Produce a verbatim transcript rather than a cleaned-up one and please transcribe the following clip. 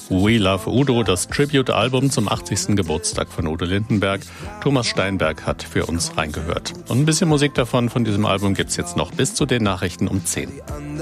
We Love Udo, das Tribute-Album zum achtzigsten Geburtstag von Udo Lindenberg. Thomas Steinberg hat für uns reingehört. Und ein bisschen Musik davon, von diesem Album, gibt's jetzt noch bis zu den Nachrichten um zehn.